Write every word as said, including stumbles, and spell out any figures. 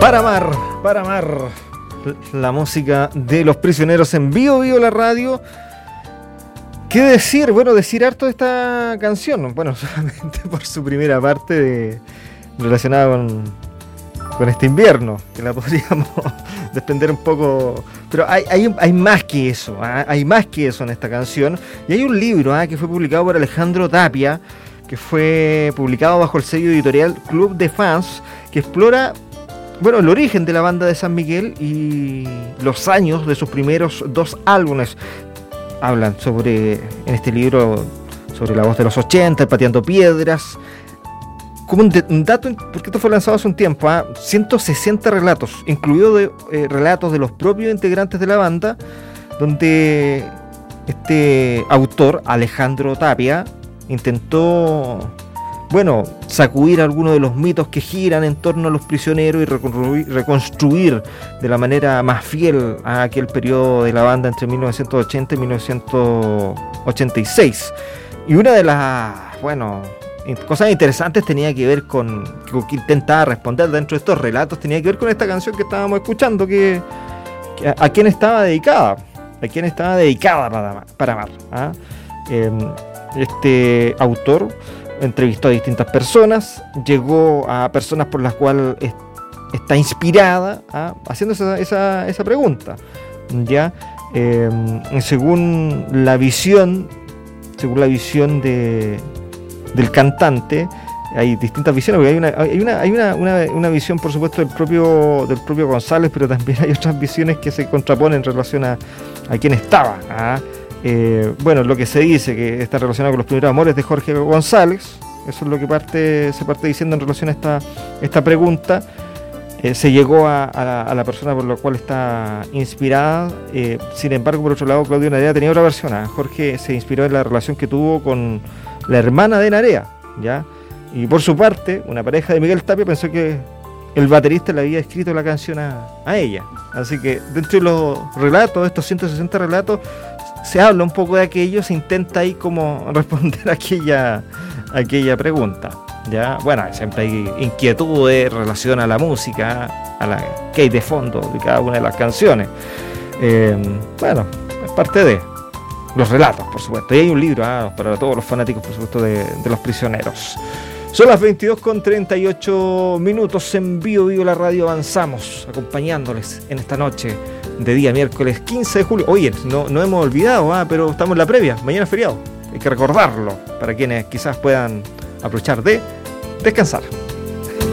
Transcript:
Para amar, para amar. La música de Los Prisioneros en Bio Bio la radio. ¿Qué decir? Bueno, decir harto de esta canción. Bueno, solamente por su primera parte de, relacionada con, con este invierno, que la podríamos desprender un poco. Pero hay, hay, hay más que eso, ¿eh? Hay más que eso en esta canción. Y hay un libro ¿eh? que fue publicado por Alejandro Tapia, que fue publicado bajo el sello editorial Club de Fans, que explora, bueno, el origen de la banda de San Miguel y los años de sus primeros dos álbumes. Hablan sobre, en este libro, sobre la voz de los ochenta, Pateando Piedras. Como un, de, un dato, porque esto fue lanzado hace un tiempo, ¿eh? ciento sesenta relatos, incluidos de, eh, relatos de los propios integrantes de la banda, donde este autor, Alejandro Tapia, intentó, bueno, sacudir algunos de los mitos que giran en torno a Los Prisioneros y reconstruir, reconstruir de la manera más fiel a aquel periodo de la banda entre mil novecientos ochenta y mil novecientos ochenta y seis. Y una de las, bueno, cosas interesantes tenía que ver con, que intentaba responder dentro de estos relatos, tenía que ver con esta canción que estábamos escuchando, que, que a, a quién estaba dedicada, a quién estaba dedicada para, para amar. ¿Ah? Eh, este autor entrevistó a distintas personas, llegó a personas por las cuales es, está inspirada, ¿ah? haciendo esa, esa, esa pregunta. ¿Ya? Eh, según la visión, según la visión de, del cantante, hay distintas visiones, porque hay una, hay una, hay una, una, una visión, por supuesto, del propio, del propio González, pero también hay otras visiones que se contraponen en relación a, a quién estaba. ¿Ah? Eh, bueno, lo que se dice que está relacionado con los primeros amores de Jorge González, eso es lo que parte, se parte diciendo en relación a esta, esta pregunta. Eh, se llegó a, a, la, a la persona por la cual está inspirada. Eh, sin embargo, por otro lado, Claudio Narea tenía otra versión. ¿eh? Jorge se inspiró en la relación que tuvo con la hermana de Narea, ¿ya? Y por su parte, una pareja de Miguel Tapia pensó que el baterista le había escrito la canción a, a ella. Así que dentro de los relatos, de estos ciento sesenta relatos, se habla un poco de aquello, se intenta ahí como responder a aquella, a aquella pregunta. ¿Ya? Bueno, siempre hay inquietudes en relación a la música, a la que hay de fondo de cada una de las canciones. Eh, bueno, es parte de los relatos, por supuesto. Y hay un libro ¿eh? para todos los fanáticos, por supuesto, de, de Los Prisioneros. Son las veintidós con treinta y ocho minutos en Bio Bio la radio. Avanzamos acompañándoles en esta noche de día miércoles quince de julio. Oye, no, no hemos olvidado, ¿eh? pero estamos en la previa. Mañana es feriado. Hay que recordarlo para quienes quizás puedan aprovechar de descansar.